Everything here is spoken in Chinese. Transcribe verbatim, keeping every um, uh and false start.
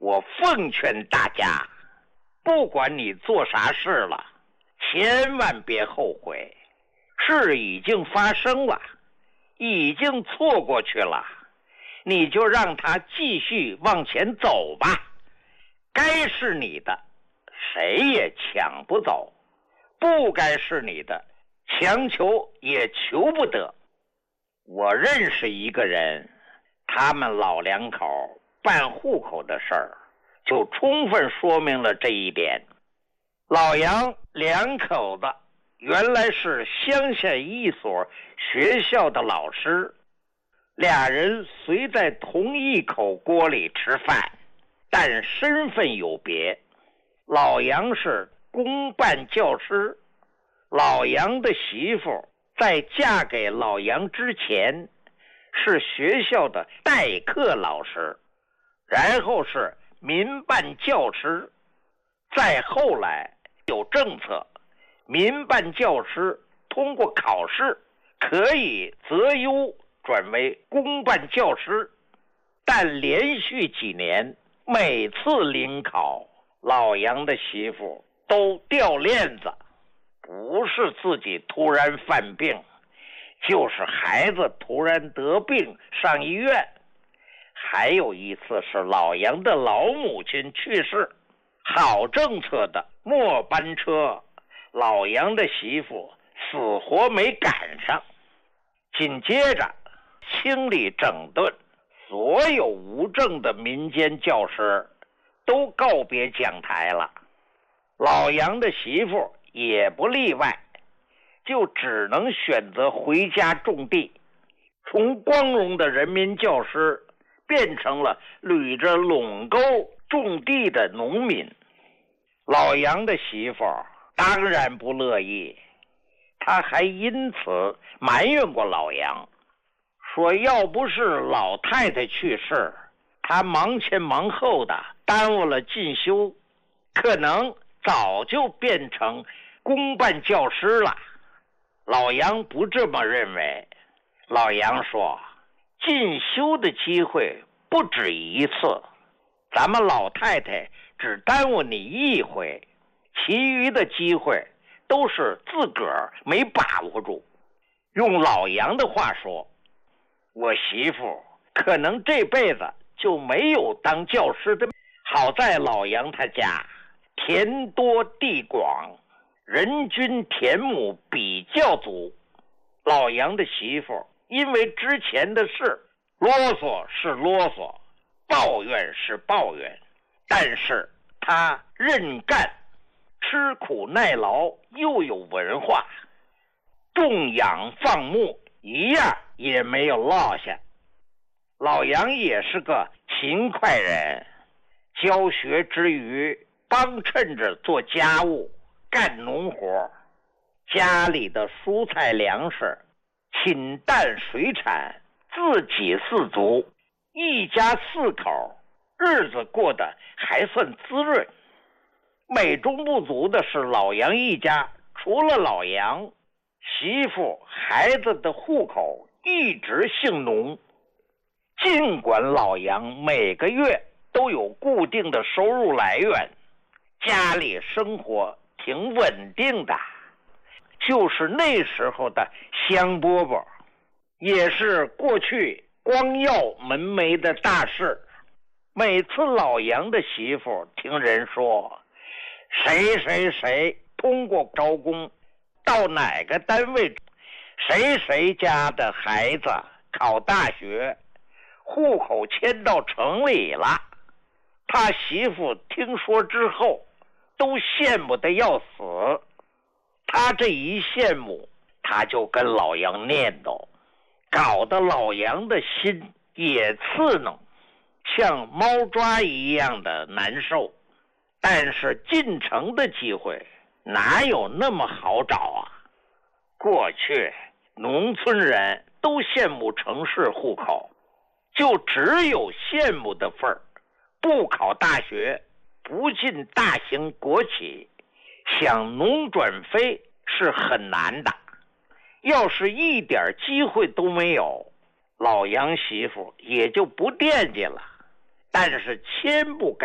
我奉劝大家，不管你做啥事了，千万别后悔。事已经发生了，已经错过去了，你就让它继续往前走吧。该是你的，谁也抢不走；不该是你的，强求也求不得。我认识一个人，他们老两口办户口的事儿，就充分说明了这一点。老杨两口子原来是乡下一所学校的老师，俩人虽在同一口锅里吃饭，但身份有别。老杨是公办教师，老杨的媳妇在嫁给老杨之前是学校的代课老师，然后是民办教师，再后来有政策，民办教师通过考试可以择优转为公办教师，但连续几年每次临考，老杨的媳妇都掉链子，不是自己突然犯病，就是孩子突然得病上医院。还有一次是老杨的老母亲去世，好政策的末班车，老杨的媳妇死活没赶上。紧接着清理整顿，所有无证的民间教师都告别讲台了，老杨的媳妇也不例外，就只能选择回家种地，从光荣的人民教师变成了捋着垄沟种地的农民。老杨的媳妇当然不乐意，他还因此埋怨过老杨，说要不是老太太去世，他忙前忙后的耽误了进修，可能早就变成公办教师了。老杨不这么认为，老杨说进修的机会不止一次，咱们老太太只耽误你一回，其余的机会都是自个儿没把握住。用老杨的话说，我媳妇可能这辈子就没有当教师的。好在老杨他家田多地广，人均田亩比较足。老杨的媳妇因为之前的事啰嗦是啰嗦，抱怨是抱怨，但是他认干，吃苦耐劳，又有文化，种养放牧一样也没有落下。老杨也是个勤快人，教学之余帮衬着做家务，干农活，家里的蔬菜粮食禽蛋水产自给自足，一家四口日子过得还算滋润。美中不足的是，老杨一家除了老杨，媳妇孩子的户口一直姓农。尽管老杨每个月都有固定的收入来源，家里生活挺稳定的，就是那时候的香饽饽，也是过去光耀门楣的大事。每次老杨的媳妇听人说谁谁谁通过招工到哪个单位，谁谁家的孩子考大学，户口迁到城里了，他媳妇听说之后都羡慕得要死。他这一羡慕，他就跟老杨念叨，搞得老杨的心也刺挠，像猫抓一样的难受。但是进城的机会哪有那么好找啊？过去农村人都羡慕城市户口，就只有羡慕的份儿，不考大学，不进大型国企，想农转非是很难的。要是一点机会都没有，老杨媳妇也就不惦记了。但是千不该